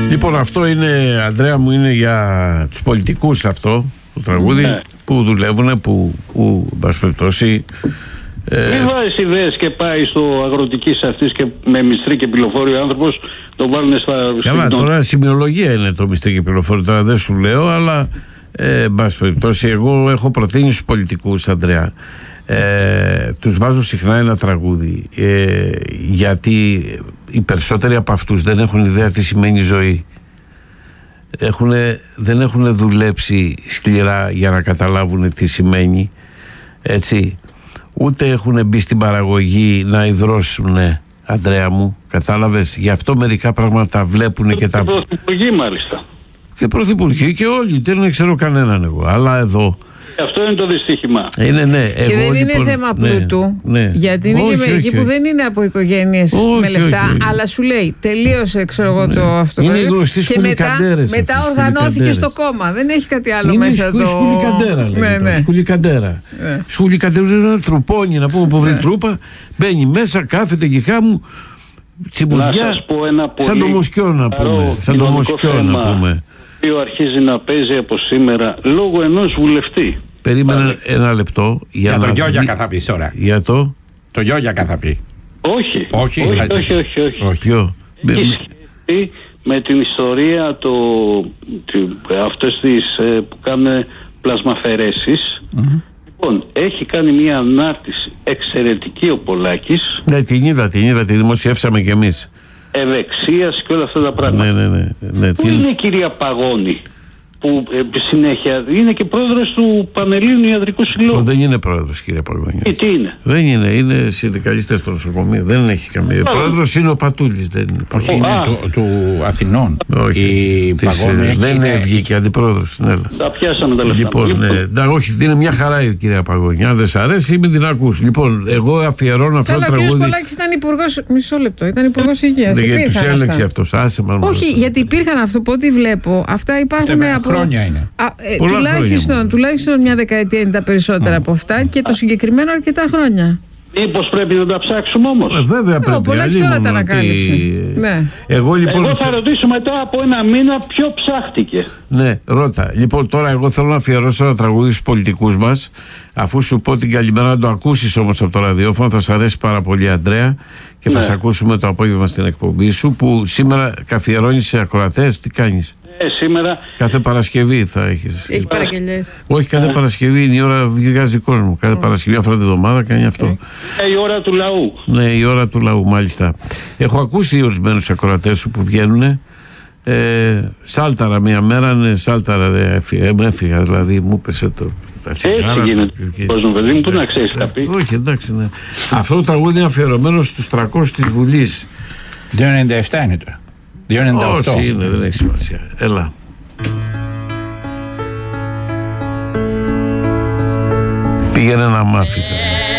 Λοιπόν, αυτό είναι, Ανδρέα μου, είναι για τους πολιτικούς αυτό το τραγούδι, που δουλεύουν, που εν πάση περιπτώσει. Μην βάζει ιδέες και πάει στο αγροτικής αυτής και με μυστρή και πυλοφόριο άνθρωπος το βάλουν στα. Καλά, τώρα σημειολογία είναι το μυστρή και πυλοφόριο, τώρα δεν σου λέω, αλλά εν πάση περιπτώσει, εγώ έχω προτείνει στους πολιτικούς, Ανδρέα, τους βάζω συχνά ένα τραγούδι, γιατί οι περισσότεροι από αυτούς δεν έχουν ιδέα τι σημαίνει ζωή. Δεν έχουν δουλέψει σκληρά για να καταλάβουν τι σημαίνει, έτσι. Ούτε έχουν μπει στην παραγωγή να ιδρώσουν, Ανδρέα μου, κατάλαβες. Γι' αυτό μερικά πράγματα βλέπουν και τα. Πρωθυπουργοί μάλιστα. Και πρωθυπουργοί και όλοι, δεν ξέρω κανέναν εγώ. Αλλά εδώ. Αυτό είναι το δυστύχημα. Είναι, ναι. Και δεν είναι θέμα πλούτου. Ναι. Γιατί είναι και μερικοί που δεν είναι από οικογένειες με λεφτά, αλλά σου λέει τελείωσε, ξέρω εγώ, το αυτό. Είναι γνωστοί σκουλικαντέρες. Μετά οργανώθηκε στο κόμμα. Δεν έχει κάτι άλλο μέσα είναι σκουλικαντέρα, λέγεται. Σκουλικαντέρα. Σκουλικαντέρα είναι ένα τρουπόνι, να πούμε, που βρει τρούπα, μπαίνει μέσα, κάθεται και χάμου. Τσιμπουδιά, σαν το Μοσκιό να πούμε. Σαν το Μοσκιό να πούμε. Το οποίο αρχίζει να παίζει από σήμερα λόγω ενός βουλευτή. Περίμενε ένα λεπτό. Για το Γιώργια θα πει τώρα. Για το Γιώργια θα πει. Όχι. Ποιο? Έχει σχέση με την ιστορία αυτές τις που κάνουν πλασμαφαιρέσεις. Λοιπόν, έχει κάνει μια ανάρτηση εξαιρετική ο Πολάκης. Ναι, την είδα, τη δημοσιεύσαμε κι εμείς. Ευεξίας και όλα αυτά τα πράγματα. Ναι. Πού είναι η κυρία Παγώνη, που συνέχεια είναι και πρόεδρος του Πανελλήνιου Ιατρικού Συλλόγου? Δεν είναι πρόεδρος, κυρία Παγώνη. Τι είναι? Δεν είναι συνδικαλιστές στο νοσοκομείο. Δεν έχει καμία. Πρόεδρος είναι ο Πατούλης. Δεν είναι. Όχι, είναι του Αθηνών. Όχι. Δεν βγήκε αντιπρόεδρος. Τα πιάσαμε τα λεφτά. Λοιπόν, όχι, είναι μια χαρά η κυρία Παγώνη. Αν δεν σ' αρέσει, μην την ακούς. Λοιπόν, εγώ αφιερώνω αυτό το τραγούδι. Ο κ. Πολάκης ήταν υπουργός. Μισό λεπτό. Ήταν υπουργός υγείας. Γιατί τους έλεγξε αυτός. Όχι, γιατί υπήρχαν αυτό που ό,τι βλέπω. Αυτά υπάρχουν από. Χρόνια είναι. Τουλάχιστον μια δεκαετία είναι τα περισσότερα από αυτά και το συγκεκριμένο αρκετά χρόνια. Μήπως πρέπει να τα ψάξουμε όμως? Βέβαια πρέπει. Ο Πολάκης τώρα τα ανακάλυψε. Ναι. Εγώ θα ρωτήσω μετά από ένα μήνα ποιο ψάχτηκε. Ναι, ρώτα. Λοιπόν, τώρα εγώ θέλω να αφιερώσω ένα τραγούδι στους πολιτικούς μας. Αφού σου πω την καλημέρα, να το ακούσεις όμως από το ραδιόφωνο, θα σ' αρέσει πάρα πολύ, Ανδρέα, και θα σ' ακούσουμε το απόγευμα στην εκπομπή σου, που σήμερα καθιερώνεις σε ακροατές. Τι κάνεις? Σήμερα. Κάθε Παρασκευή θα έχεις. Έχει παραγγελίες. Όχι, κάθε Παρασκευή είναι η ώρα βγάζει κόσμο. Κάθε Παρασκευή, αυτή την εβδομάδα κάνει αυτό. Η ώρα του λαού. Ναι, η ώρα του λαού, μάλιστα. Έχω ακούσει ορισμένους ακροατές σου που βγαίνουν. Σάλταρα μια μέρα, ναι, σάλταρα. Έφυγα, δηλαδή, μου πέσε το. Έτσι γίνεται. Κόσμο, παιδί μου, πού να ξέρεις τα πει. Όχι, εντάξει, ναι. Αυτό το τραγούδι είναι αφιερωμένο στους 300 της Βουλής. 2,97 είναι τώρα. 2,98. Όσοι είναι, δεν έχει σημασία. Έλα. Πήγαινε να μ' άφησε.